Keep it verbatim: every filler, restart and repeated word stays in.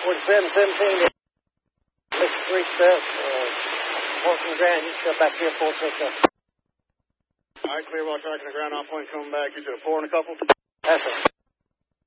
forty-seven seventeen. Mister three step. Uh, Horton Grand, you step back here, four six up. All right, clear while tracking the ground. I'm point coming back. You said a four and a couple? That's it.